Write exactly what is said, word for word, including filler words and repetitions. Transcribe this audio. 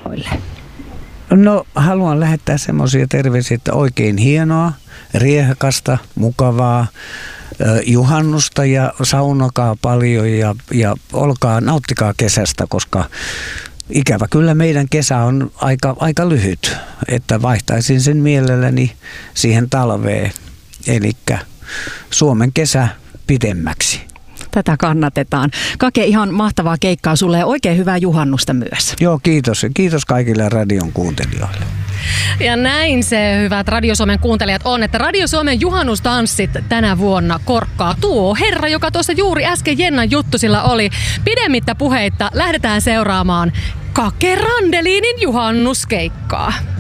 vanhoille? No haluan lähettää semmoisia terveisiä, että oikein hienoa, riehakasta, mukavaa juhannusta ja saunokaa paljon ja, ja olkaa, nauttikaa kesästä, koska ikävä kyllä meidän kesä on aika, aika lyhyt, että vaihtaisin sen mielelläni siihen talveen, eli Suomen kesä pidemmäksi. Tätä kannatetaan. Kake, ihan mahtavaa keikkaa sulle ja oikein hyvää juhannusta myös. Joo, kiitos. Kiitos kaikille radion kuuntelijoille. Ja näin se, hyvät Radio Suomen kuuntelijat, on, että Radio Suomen juhannustanssit tänä vuonna korkkaa tuo herra, joka tuossa juuri äsken Jennan juttusilla oli. Pidemmittä puheitta lähdetään seuraamaan Kake Randelinin juhannuskeikkaa.